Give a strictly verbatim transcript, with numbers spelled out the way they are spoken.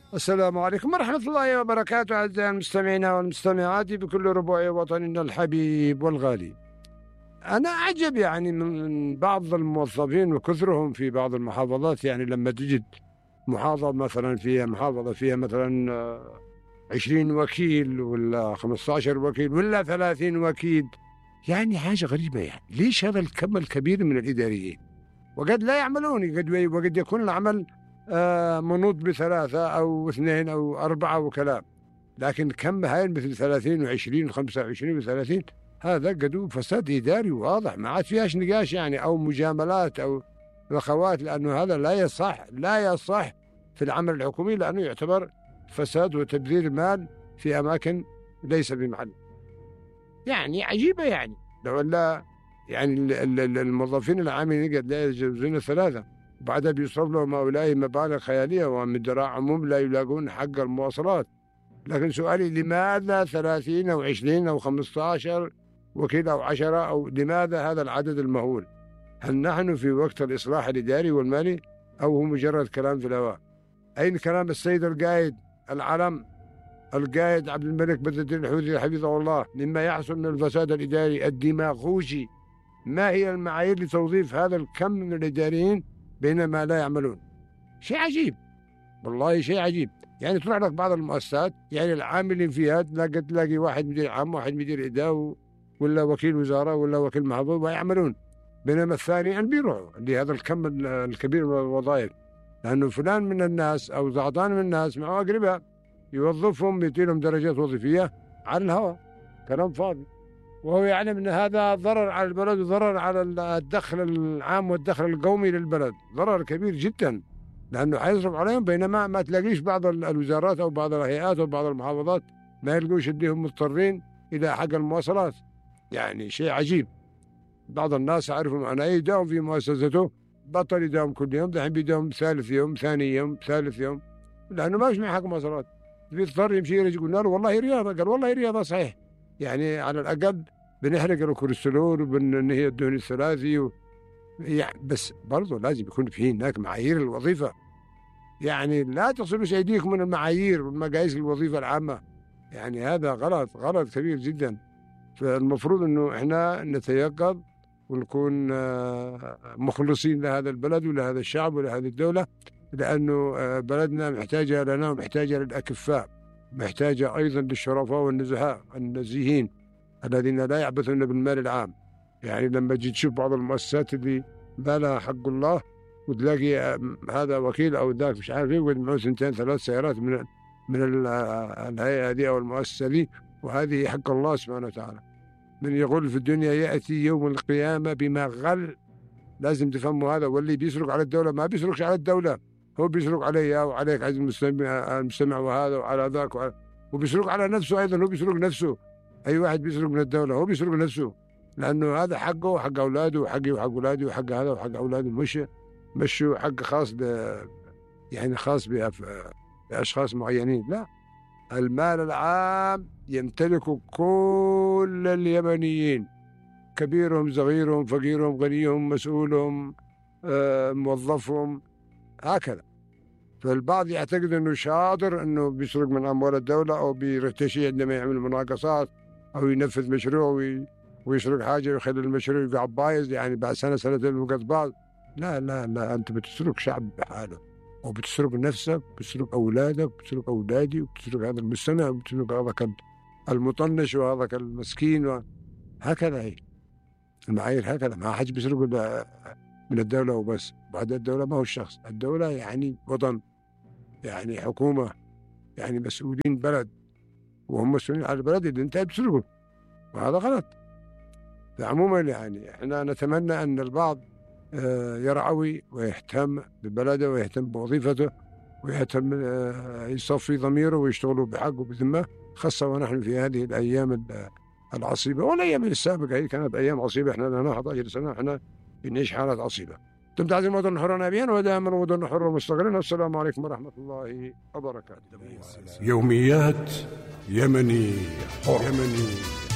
السلام عليكم ورحمة الله وبركاته، أعزائي المستمعين والمستمعات بكل ربوع وطننا الحبيب والغالي. أنا أعجب يعني من بعض الموظفين وكثرهم في بعض المحافظات. يعني لما تجد محافظة مثلا فيها محافظة فيها مثلا عشرين وكيل ولا خمسة عشر وكيل ولا ثلاثين وكيل، يعني حاجة غريبة. يعني ليش هذا الكم الكبير من الإداريين وقد لا يعملون؟ قد وقد يكون العمل آه منوط بثلاثة أو اثنين أو أربعة وكلام، لكن كم هاي مثل ثلاثين وعشرين وخمسة وعشرين وثلاثين، هذا قدو فساد إداري واضح، ما عاد فيهاش نقاش يعني أو مجاملات أو رخوات، لأنه هذا لا يصح لا يصح في العمل الحكومي، لأنه يعتبر فساد وتبذير مال في أماكن ليس بمحل. يعني عجيبة. يعني لو لا يعني الموظفين العاملين قد لا يتجاوزون الثلاثة، بعدها بيصرف لهم هؤلاء مبالغ خيالية ومن دراع عموم لا يلاقون حق المواصلات. لكن سؤالي لماذا ثلاثين أو عشرين أو خمسة عشر وكيل أو عشرة، أو لماذا هذا العدد المهول؟ هل نحن في وقت الإصلاح الإداري والمالي أو هو مجرد كلام في الهواء؟ أين كلام السيد القائد العلم القائد عبد الملك بدر الدين الحوثي حفظه الله مما يحصل من الفساد الإداري الديماغوجي؟ ما هي المعايير لتوظيف هذا الكم من الإداريين بينما لا يعملون؟ شيء عجيب والله، شيء عجيب. يعني تروح لك بعض المؤسسات يعني العاملين فيها تلاقي تلاقي واحد مدير عام واحد مدير إدارة ولا وكيل وزارة ولا وكيل محافظة ويعملون، بينما الثاني اللي بيروحوا اللي هذا الكم الكبير من الوظائف، لأنه فلان من الناس أو زعطان من الناس معه أقرباء يوظفهم يديلهم درجات وظيفية على الهواء، كلام فاضي. وهو يعلم أن هذا ضرر على البلد وضرر على الدخل العام والدخل القومي للبلد، ضرر كبير جدا، لأنه حيصرف عليهم، بينما ما تلاقيش بعض الوزارات أو بعض الهيئات أو بعض المحافظات ما يلقوش يديهم مضطرين إلى حق المواصلات. يعني شيء عجيب. بعض الناس أعرفهم أنا يداوم في مؤسسته بطل يداوم كل يوم، دحين بيداوم ثالث يوم ثاني يوم ثالث يوم، لأنه ما يجمع حق مواصلات، بيضطر يمشي يجي. قلنا له والله رياضة، قال والله رياضة صحيح، يعني على الأقل بنحرق الكوليسترول وبننهي الدهن الثلاثي و... يعني بس برضو لازم يكون في هناك معايير الوظيفة. يعني لا تصلوش أيديكم من المعايير والمقاييس الوظيفة العامة، يعني هذا غلط غلط كبير جدا. فالمفروض أنه إحنا نتيقظ ونكون مخلصين لهذا البلد ولهذا الشعب ولهذه الدولة، لأنه بلدنا محتاجة لنا ومحتاجة للأكفاء، محتاجة أيضا للشرفاء والنزهاء النزيهين الذين لا يعبثون بالمال العام. يعني لما تجي تشوف بعض المؤسسات اللي ما لها حق الله وتلاقي هذا وكيل أو ذاك مش عارف يقعد معه سنتين ثلاث سيارات من من الهيئة هذه أو المؤسسة دي، وهذه حق الله سبحانه وتعالى. من يقول في الدنيا يأتي يوم القيامة بما غل، لازم تفهموا هذا. واللي بيسرق على الدولة ما بيسرقش على الدولة، هو بيسرق عليها وعليك عزيز المستمع, المستمع وهذا وعلى ذاك وعلى... وبيسرق على نفسه أيضا، هو بيسرق نفسه. أي واحد بيسرق من الدولة هو بيسرق نفسه، لأنه هذا حقه وحق أولاده وحقي وحق أولادي وحق هذا وحق أولاده، مش مش حق خاص ب... يعني خاص بأف... بأشخاص معينين. لا، المال العام يمتلك كل اليمنيين، كبيرهم صغيرهم فقيرهم غنيهم مسؤولهم آه، موظفهم، هكذا. فالبعض يعتقد أنه شاطر أنه بيسرق من أموال الدولة أو بيرتشي عندما يعمل مناقصات أو ينفذ مشروع وي... ويسرق حاجة ويخلي المشروع يقع بايظ، يعني بعد سنة سنتين وقت بعض. لا لا لا، أنت بتسرق شعب بحاله، وبتسرق نفسك، بتسرق أولادك، بتسرق أولادي، وبتسرق هذا المجتمع، وبتسرق هذاك المطنش وهذاك المسكين و... هكذا هي المعايير، هكذا. ما حد بيسرق من الدولة وبس. بعد الدولة ما هو الشخص، الدولة يعني وطن، يعني حكومة، يعني مسؤولين بلد، وهم مسؤولين على البلد اللي انت بتسرقه، وهذا غلط. فعموما يعني احنا نتمنى أن البعض يرعوي ويهتم ببلده ويهتم بوظيفته ويهتم يصفي ضميره ويشتغلوا بحق وبذمة، خاصة ونحن في هذه الأيام العصيبة. والأيام السابقة هي كانت أيام عصيبة، احنا لنا أحد عشر سنة احنا بنعيش حالات عصيبة. تمتعز الموطن حرا نبيا ودائما وطن حرا مستقلا. والسلام عليكم ورحمة الله وبركاته. يوميات يمني حر. يمني